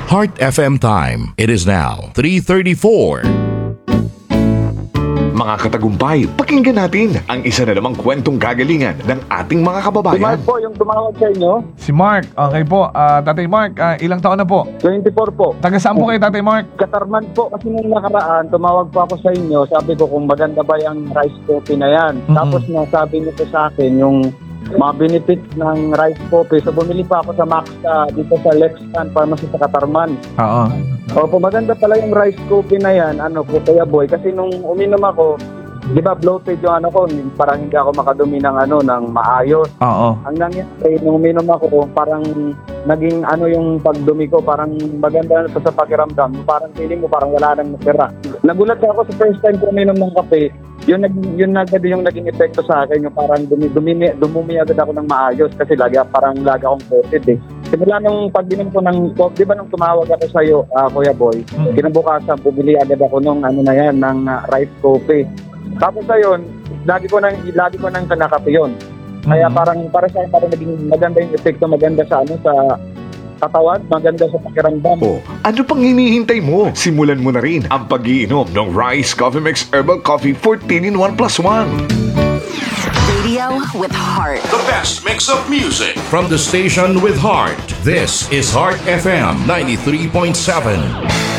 Heart FM time. It is now 3:34. Mga katagumpay, pakinggan natin ang isa na namang kwentong kagalingan ng ating mga Si kababayan. Mark po, yung tumawag sa inyo, Si Mark, okay po. Tatay Mark, ilang taon na po? 24 po. Taga saan po kayo, Tatay Mark? Katarman po, kasi nung nakaraan, tumawag po ako sa inyo, sabi ko kung maganda ba yung rice coffee na yan. Mhm. Tapos nasabi niyo po sa akin yung mga benefits ng rice coffee. So bumili pa ako sa Max dito sa Lextan Pharmacy sa Katarman. Oo. Opo, maganda pala yung rice coffee na yan, po, Kuya Boy, kasi nung uminom ako, di ba bloated yung ko, parang hindi ako makadumi ng ng maayos. Oo. Ang nangyari, nung uminom ako, parang naging yung pagdumi ko, parang maganda sa pakiramdam. Parang feeling mo, parang wala nang natira. Nagulat ako sa first time ko uminom ng kape, yun agad yung naging epekto sa akin, yung parang dumumi agad ako ng maayos kasi lagi akong COVID eh. Simula nung pag-inom ko ng coffee, di ba nung tumawag ako sa iyo, Kuya Boy, kinabukasan, bumili agad ako ng ng rice coffee. Tapos ayun, lagi ko nang kanakape yun. Kaya para sa akin, parang naging maganda yung epekto, maganda sa sa katawan, maganda sa pakiramdam. O, ano pang hinihintay mo? Simulan mo na rin ang pag-iinom ng Rice Coffee Mix Herbal Coffee 14-in-1+1. Radio with heart. The best mix of music from the station with heart. This is Heart FM 93.7.